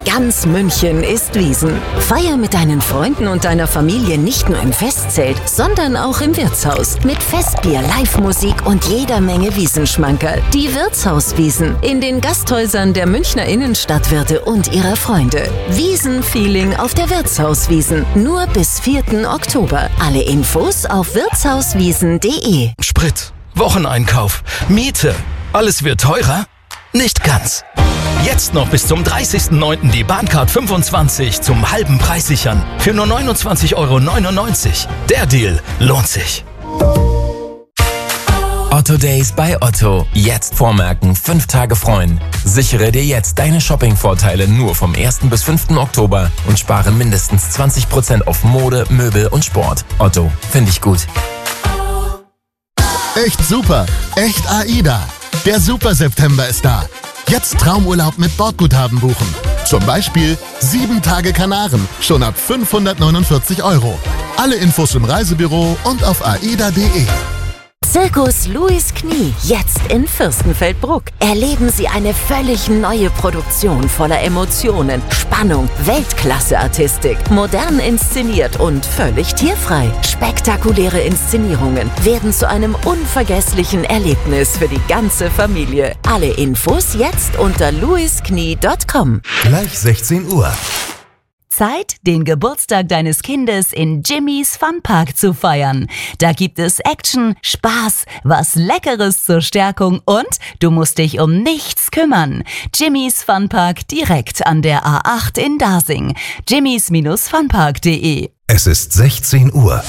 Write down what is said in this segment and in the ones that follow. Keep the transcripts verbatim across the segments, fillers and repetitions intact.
Ganz München ist Wiesn. Feier mit deinen Freunden und deiner Familie nicht nur im Festzelt, sondern auch im Wirtshaus. Mit Festbier, Live-Musik und jeder Menge Wiesenschmankerl. Die Wirtshauswiesn in den Gasthäusern der Münchner Innenstadtwirte und ihrer Freunde. Wiesn-Feeling auf der Wirtshauswiesn. Nur bis vierten Oktober. Alle Infos auf wirtshauswiesn punkt de. Sprit, Wocheneinkauf, Miete. Alles wird teurer? Nicht ganz. Jetzt noch bis zum dreißigsten neunten die Bahncard fünfundzwanzig zum halben Preis sichern. Für nur neunundzwanzig Euro neunundneunzig. Der Deal lohnt sich. Otto Days bei Otto. Jetzt vormerken, fünf Tage freuen. Sichere dir jetzt deine Shopping-Vorteile nur vom ersten bis fünften Oktober und spare mindestens zwanzig Prozent auf Mode, Möbel und Sport. Otto, finde ich gut. Echt super, echt AIDA. Der Super September ist da. Jetzt Traumurlaub mit Bordguthaben buchen. Zum Beispiel sieben Tage Kanaren, schon ab fünfhundertneunundvierzig Euro. Alle Infos im Reisebüro und auf aida punkt de. Zirkus Louis Knie, jetzt in Fürstenfeldbruck. Erleben Sie eine völlig neue Produktion voller Emotionen, Spannung, Weltklasse-Artistik, modern inszeniert und völlig tierfrei. Spektakuläre Inszenierungen werden zu einem unvergesslichen Erlebnis für die ganze Familie. Alle Infos jetzt unter louis knie punkt com. Gleich sechzehn Uhr. Zeit, den Geburtstag deines Kindes in Jimmy's Funpark zu feiern. Da gibt es Action, Spaß, was Leckeres zur Stärkung und du musst dich um nichts kümmern. Jimmy's Funpark direkt an der A acht in Dasing. jimmys funpark punkt de. Es ist sechzehn Uhr.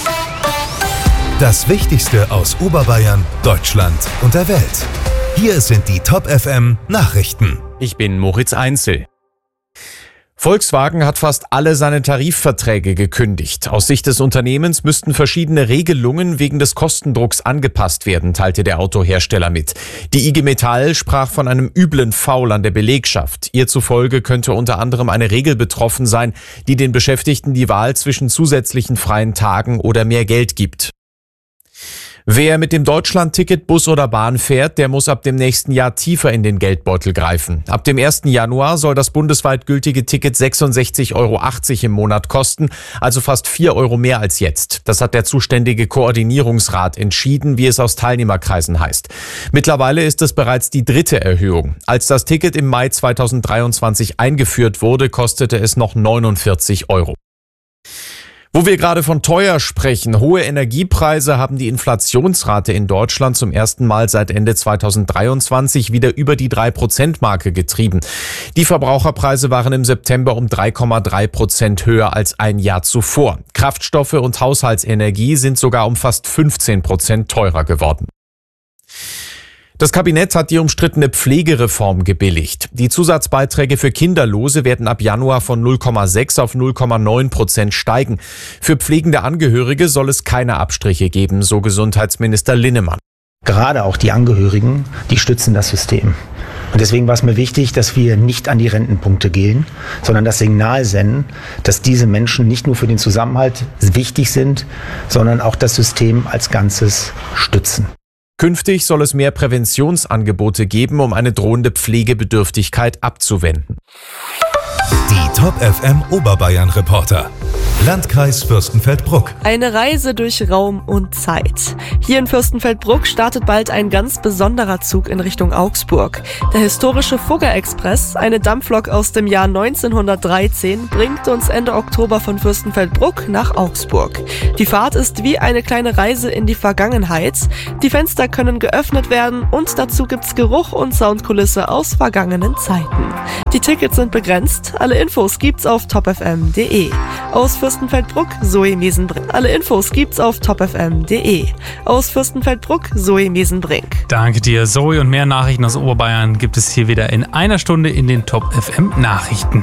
Das Wichtigste aus Oberbayern, Deutschland und der Welt. Hier sind die Top F M Nachrichten. Ich bin Moritz Einzel. Volkswagen hat fast alle seine Tarifverträge gekündigt. Aus Sicht des Unternehmens müssten verschiedene Regelungen wegen des Kostendrucks angepasst werden, teilte der Autohersteller mit. Die I G Metall sprach von einem üblen Foul an der Belegschaft. Ihr zufolge könnte unter anderem eine Regel betroffen sein, die den Beschäftigten die Wahl zwischen zusätzlichen freien Tagen oder mehr Geld gibt. Wer mit dem Deutschland-Ticket Bus oder Bahn fährt, der muss ab dem nächsten Jahr tiefer in den Geldbeutel greifen. Ab dem ersten Januar soll das bundesweit gültige Ticket sechsundsechzig Euro achtzig im Monat kosten, also fast vier Euro mehr als jetzt. Das hat der zuständige Koordinierungsrat entschieden, wie es aus Teilnehmerkreisen heißt. Mittlerweile ist es bereits die dritte Erhöhung. Als das Ticket im Mai zweitausenddreiundzwanzig eingeführt wurde, kostete es noch neunundvierzig Euro. Wo wir gerade von teuer sprechen, hohe Energiepreise haben die Inflationsrate in Deutschland zum ersten Mal seit Ende zweitausenddreiundzwanzig wieder über die drei Prozent Marke getrieben. Die Verbraucherpreise waren im September um drei Komma drei Prozent höher als ein Jahr zuvor. Kraftstoffe und Haushaltsenergie sind sogar um fast fünfzehn Prozent teurer geworden. Das Kabinett hat die umstrittene Pflegereform gebilligt. Die Zusatzbeiträge für Kinderlose werden ab Januar von null Komma sechs auf null Komma neun Prozent steigen. Für pflegende Angehörige soll es keine Abstriche geben, so Gesundheitsminister Linnemann. Gerade auch die Angehörigen, die stützen das System. Und deswegen war es mir wichtig, dass wir nicht an die Rentenpunkte gehen, sondern das Signal senden, dass diese Menschen nicht nur für den Zusammenhalt wichtig sind, sondern auch das System als Ganzes stützen. Künftig soll es mehr Präventionsangebote geben, um eine drohende Pflegebedürftigkeit abzuwenden. Die Top F M Oberbayern Reporter. Landkreis Fürstenfeldbruck. Eine Reise durch Raum und Zeit. Hier in Fürstenfeldbruck startet bald ein ganz besonderer Zug in Richtung Augsburg. Der historische Fugger-Express, eine Dampflok aus dem Jahr neunzehnhundertdreizehn, bringt uns Ende Oktober von Fürstenfeldbruck nach Augsburg. Die Fahrt ist wie eine kleine Reise in die Vergangenheit. Die Fenster können geöffnet werden und dazu gibt's Geruch und Soundkulisse aus vergangenen Zeiten. Die Tickets sind begrenzt. Alle Infos gibt's auf top f m punkt de. Aus Fürstenfeldbruck, Zoe Miesenbrink. Alle Infos gibt's auf top f m punkt de. Aus Fürstenfeldbruck, Zoe Miesenbrink. Danke dir, Zoe. Und mehr Nachrichten aus Oberbayern gibt es hier wieder in einer Stunde in den Top F M Nachrichten.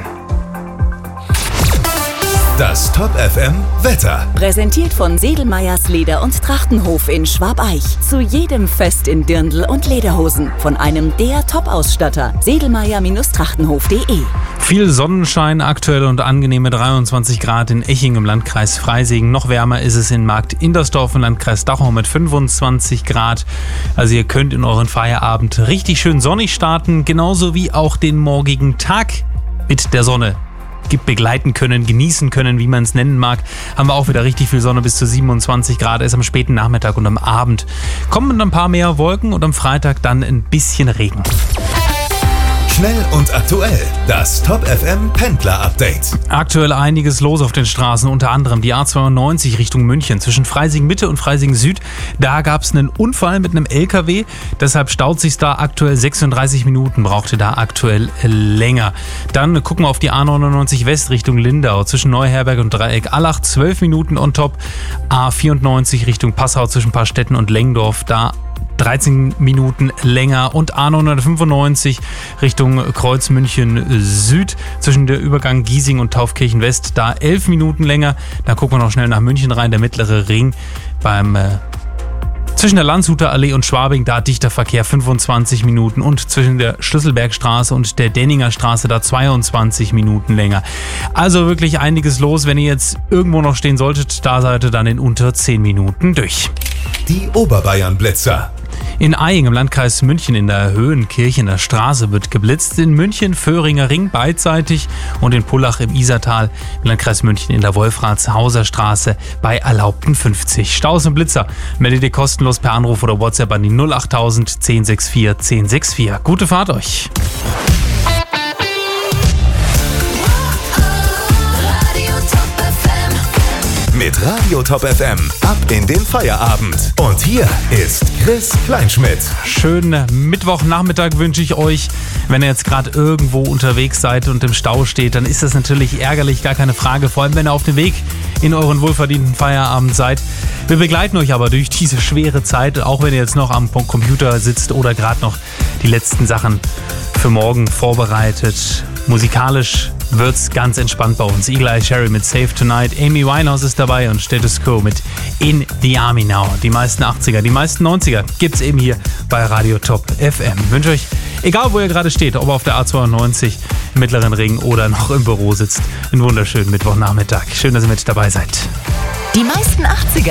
Das Top F M Wetter. Präsentiert von Sedelmeyers Leder- und Trachtenhof in Schwabeich. Zu jedem Fest in Dirndl und Lederhosen. Von einem der Top-Ausstatter. sedelmeyer Trachtenhof punkt de. Viel Sonnenschein aktuell und angenehme dreiundzwanzig Grad in Eching im Landkreis Freising. Noch wärmer ist es in Markt-Indersdorf im Landkreis Dachau mit fünfundzwanzig Grad. Also ihr könnt in euren Feierabend richtig schön sonnig starten. Genauso wie auch den morgigen Tag mit der Sonne. begleiten können, genießen können, wie man es nennen mag. Haben wir auch wieder richtig viel Sonne bis zu siebenundzwanzig Grad, ist am späten Nachmittag und am Abend. Kommen ein paar mehr Wolken und am Freitag dann ein bisschen Regen. Schnell und aktuell, das Top F M Pendler Update. Aktuell einiges los auf den Straßen, unter anderem die A zweiundneunzig Richtung München zwischen Freising Mitte und Freising Süd. Da gab es einen Unfall mit einem L K W, deshalb staut sich da aktuell sechsunddreißig Minuten, brauchte da aktuell länger. Dann gucken wir auf die A neunundneunzig West Richtung Lindau zwischen Neuherberg und Dreieck Allach, zwölf Minuten on top. A vierundneunzig Richtung Passau zwischen Paarstetten und Lengdorf, da dreizehn Minuten länger, und A neunhundertfünfundneunzig Richtung Kreuz München Süd zwischen der Übergang Giesing und Taufkirchen West, da elf Minuten länger. Dann gucken wir noch schnell nach München rein, der mittlere Ring beim äh, zwischen der Landshuter Allee und Schwabing, da dichter Verkehr, fünfundzwanzig Minuten, und zwischen der Schlüsselbergstraße und der Denninger Straße, da zweiundzwanzig Minuten länger. Also wirklich einiges los. Wenn ihr jetzt irgendwo noch stehen solltet, da seid ihr dann in unter zehn Minuten durch. Die Oberbayern-Blitzer. In Eying im Landkreis München in der Höhenkirchener Straße wird geblitzt. In München Föhringer Ring beidseitig und in Pullach im Isartal im Landkreis München in der Wolfratshauser Straße bei erlaubten fünfzig. Staus und Blitzer meldet ihr kostenlos per Anruf oder WhatsApp an die null achttausend zehn sechs vier zehn sechs vier. Gute Fahrt euch! Mit Radio Top F M ab in den Feierabend. Und hier ist Chris Kleinschmidt. Schönen Mittwochnachmittag wünsche ich euch. Wenn ihr jetzt gerade irgendwo unterwegs seid und im Stau steht, dann ist das natürlich ärgerlich, gar keine Frage. Vor allem, wenn ihr auf dem Weg in euren wohlverdienten Feierabend seid. Wir begleiten euch aber durch diese schwere Zeit, auch wenn ihr jetzt noch am Computer sitzt oder gerade noch die letzten Sachen für morgen vorbereitet. Musikalisch wird's ganz entspannt bei uns. Eagle Eye Cherry mit Save Tonight, Amy Winehouse ist dabei und Status Quo mit In the Army Now. Die meisten achtziger, die meisten neunziger gibt's eben hier bei Radio Top F M. Ich wünsche euch, egal wo ihr gerade steht, ob auf der A zweiundneunzig, im Mittleren Ring oder noch im Büro sitzt, einen wunderschönen Mittwochnachmittag. Schön, dass ihr mit dabei seid. Die meisten achtziger